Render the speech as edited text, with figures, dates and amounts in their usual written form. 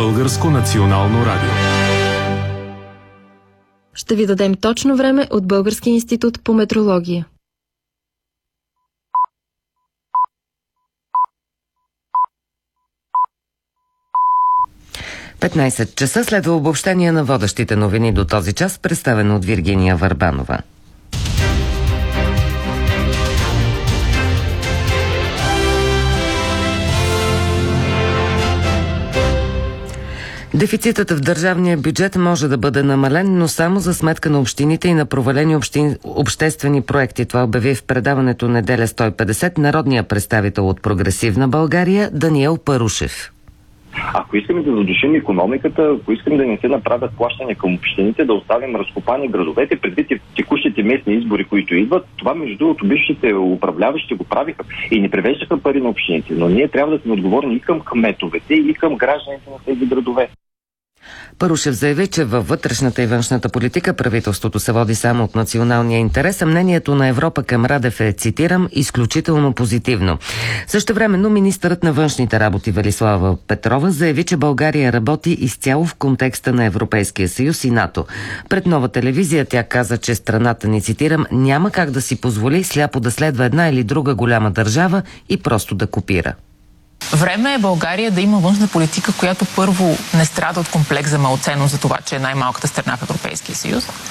Българско национално радио. Ще ви дадем точно време от Българския институт по метрология. 15 часа следва обобщение на водещите новини до този час, представено от Виргиния Върбанова. Дефицитът в държавния бюджет може да бъде намален, но само за сметка на общините и на провалени обществени проекти. Това обяви в предаването Неделя 150 народния представител от Прогресивна България Даниел Парушев. Ако искаме да задушим икономиката, ако искаме да не се направят плащания към общините, да оставим разкопани градовете, предвид текущите местни избори, които идват, това между другото бившите управляващи го правиха и не превеждаха пари на общините. Но ние трябва да сме отговорни и към кметовете, и към гражданите на тези градове. Парушев заяви, че във вътрешната и външната политика правителството се води само от националния интерес, а мнението на Европа към Радев е, цитирам, изключително позитивно. Същевременно министърът на външните работи Велислава Петрова заяви, че България работи изцяло в контекста на Европейския съюз и НАТО. Пред Нова телевизия тя каза, че страната ни, цитирам, няма как да си позволи сляпо да следва една или друга голяма държава и просто да копира. Време е България да има външна политика, която първо не страда от комплекс за малценност за това, че е най-малката страна в Европейския съюз.